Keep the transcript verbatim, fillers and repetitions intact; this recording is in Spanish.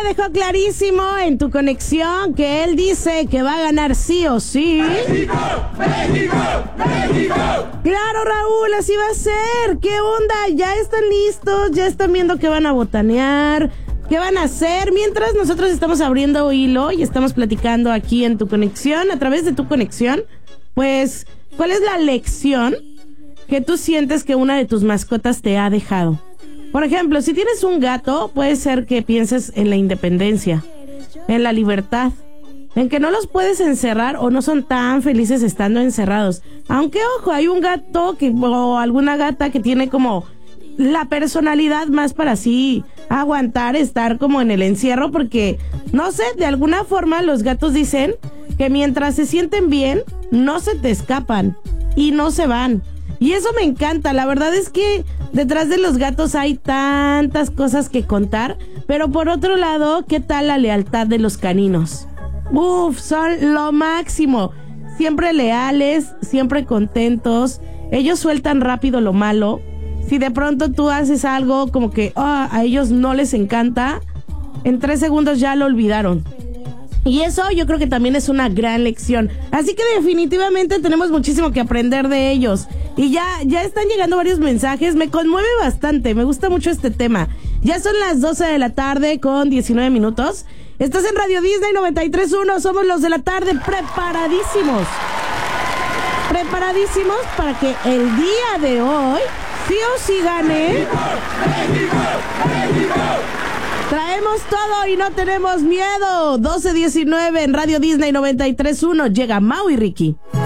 dejó clarísimo en Tu Conexión que él dice que va a ganar sí o sí. ¡México! ¡México! ¡México! Claro, Raúl, así va a ser. ¿Qué onda? Ya están listos, ya están viendo que van a botanear, qué van a hacer. Mientras nosotros estamos abriendo hilo y estamos platicando aquí en Tu Conexión, a través de Tu Conexión, pues, ¿cuál es la lección que tú sientes que una de tus mascotas te ha dejado? Por ejemplo, si tienes un gato, puede ser que pienses en la independencia, en la libertad, en que no los puedes encerrar o no son tan felices estando encerrados. Aunque, ojo, hay un gato que, o alguna gata que tiene como la personalidad más para así aguantar estar como en el encierro, porque, no sé, de alguna forma los gatos dicen que mientras se sienten bien, no se te escapan y no se van. Y eso me encanta. La verdad es que detrás de los gatos hay tantas cosas que contar. Pero por otro lado, ¿qué tal la lealtad de los caninos? Uf, son lo máximo. Siempre leales, siempre contentos. Ellos sueltan rápido lo malo. Si de pronto tú haces algo como que oh, a ellos no les encanta, en tres segundos ya lo olvidaron. Y eso yo creo que también es una gran lección. Así que definitivamente tenemos muchísimo que aprender de ellos. Y ya, ya están llegando varios mensajes. Me conmueve bastante. Me gusta mucho este tema. Ya son las doce de la tarde con diecinueve minutos. Estás en Radio Disney noventa y tres punto uno. Somos los de la tarde, preparadísimos. Preparadísimos para que el día de hoy sí o sí gane. ¡México! ¡México! ¡México! Traemos todo y no tenemos miedo. doce diecinueve en Radio Disney noventa y tres punto uno. Llega Mau y Ricky.